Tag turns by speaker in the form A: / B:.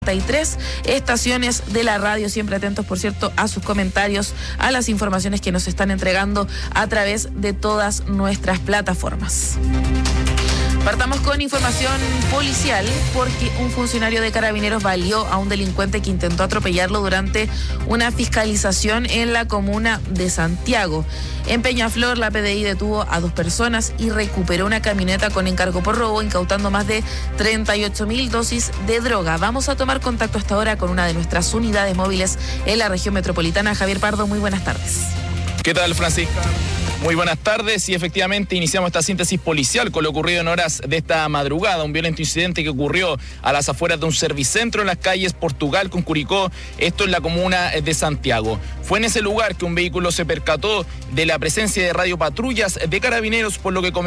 A: 33 estaciones de la radio, siempre atentos, por cierto, a sus comentarios, a las informaciones que nos están entregando a través de todas nuestras plataformas. Partamos con información policial porque un funcionario de Carabineros baleó a un delincuente que intentó atropellarlo durante una fiscalización en la comuna de Santiago. En Peñaflor, la PDI detuvo a 2 personas y recuperó una camioneta con encargo por robo, incautando más de 38.000 dosis de droga. Vamos a tomar contacto hasta ahora con una de nuestras unidades móviles en la región metropolitana. Javier Pardo, muy buenas tardes.
B: ¿Qué tal, Francisca? Muy buenas tardes y efectivamente iniciamos esta síntesis policial con lo ocurrido en horas de esta madrugada. Un violento incidente que ocurrió a las afueras de un servicentro en las calles Portugal con Curicó, esto en la comuna de Santiago. Fue en ese lugar que un vehículo se percató de la presencia de radiopatrullas de Carabineros, por lo que